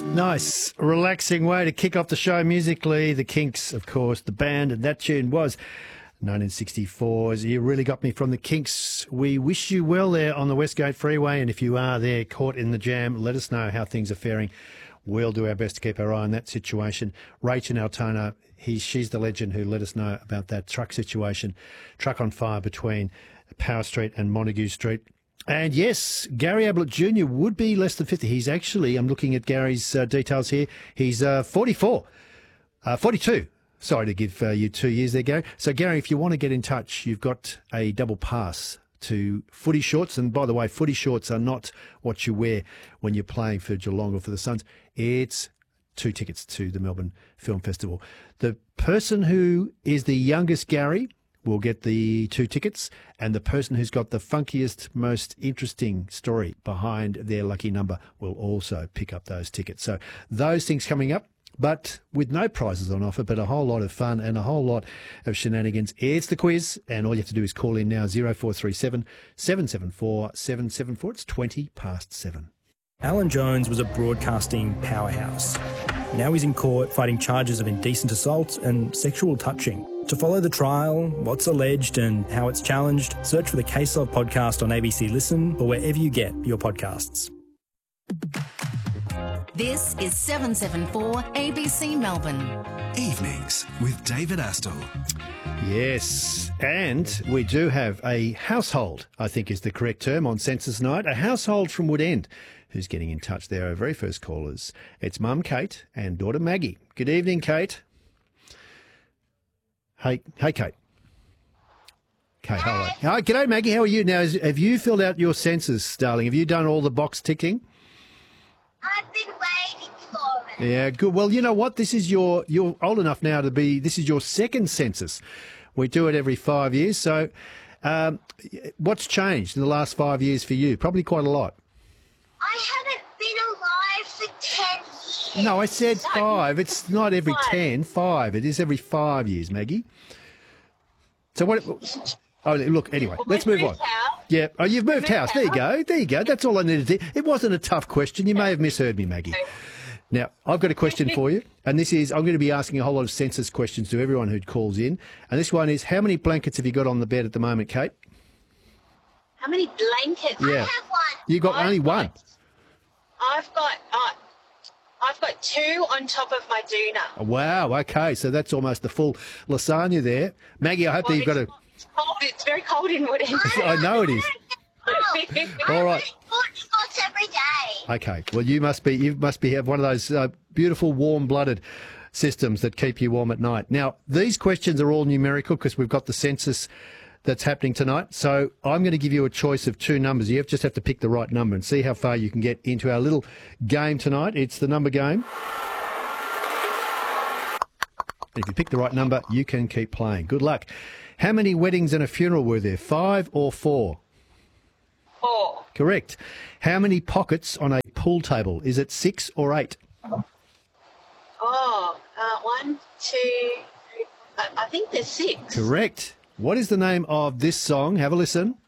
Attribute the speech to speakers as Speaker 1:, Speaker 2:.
Speaker 1: Nice, relaxing way to kick off the show musically. The Kinks, of course, the band, and that tune was 1964's You Really Got Me from the Kinks. We wish you well there on the Westgate Freeway, and if you are there caught in the jam, let us know how things are faring. We'll do our best to keep our eye on that situation. Rach in Altona, she's the legend who let us know about that truck situation, truck on fire between Power Street and Montague Street. And yes, Gary Ablett Jr. would be less than 50. He's actually, I'm looking at Gary's details here, he's 42. Sorry to give you 2 years there, Gary. So, Gary, if you want to get in touch, you've got a double pass to footy shorts. And by the way, footy shorts are not what you wear when you're playing for Geelong or for the Suns. It's 2 tickets to the Melbourne Film Festival. The person who is the youngest Gary will get the 2 tickets, and the person who's got the funkiest, most interesting story behind their lucky number will also pick up those tickets. So those things coming up, but with no prizes on offer, but a whole lot of fun and a whole lot of shenanigans. It's the quiz, and all you have to do is call in now, 0437 774 774. It's 7:20.
Speaker 2: Alan Jones was a broadcasting powerhouse. Now he's in court fighting charges of indecent assault and sexual touching. To follow the trial, what's alleged and how it's challenged, search for the Case Of podcast on ABC Listen or wherever you get your podcasts.
Speaker 3: This is 774 ABC Melbourne.
Speaker 4: Evenings with David Astle.
Speaker 1: Yes, and we do have a household, I think is the correct term, on Census Night. A household from Woodend who's getting in touch. They're our very first callers. It's Mum Kate and daughter Maggie. Good evening, Kate. Hey, Kate. Kate, hello. Hi, g'day, Maggie. How are you? Now, have you filled out your census, darling? Have you done all the box ticking?
Speaker 5: I've been waiting for it.
Speaker 1: Yeah, good. Well, you know what? You're old enough now this is your second census. We do it every 5 years. So what's changed in the last 5 years for you? Probably quite a lot.
Speaker 5: I haven't been alive for 10 years.
Speaker 1: No, I said 5. It's not every 10, 5. It is every 5 years, Maggie. So what... Oh, look, anyway, let's move on. Yeah. Oh, you've moved house. There you go. There you go. That's all I needed to do. It wasn't a tough question. You may have misheard me, Maggie. Now, I've got a question for you, and this is, I'm going to be asking a whole lot of census questions to everyone who calls in, and this one is, how many blankets have you got on the bed at the moment, Kate?
Speaker 6: How many blankets?
Speaker 1: Yeah.
Speaker 5: I have one.
Speaker 1: You got only one?
Speaker 6: I've got 2 on top of my doona.
Speaker 1: Wow, okay, so that's almost the full lasagna there. Maggie, I hope that you've got a...
Speaker 6: It's very cold in Woodend.
Speaker 1: I know it is. All right.
Speaker 5: Spots every day.
Speaker 1: Okay. Well, you must have one of those beautiful warm-blooded systems that keep you warm at night. Now, these questions are all numerical because we've got the census that's happening tonight. So I'm going to give you a choice of 2 numbers. You just have to pick the right number and see how far you can get into our little game tonight. It's the number game. If you pick the right number, you can keep playing. Good luck. How many weddings and a funeral were there? 5 or 4?
Speaker 6: 4.
Speaker 1: Correct. How many pockets on a pool table? Is it 6 or 8?
Speaker 6: 1, 2, I think there's 6.
Speaker 1: Correct. What is the name of this song? Have a listen.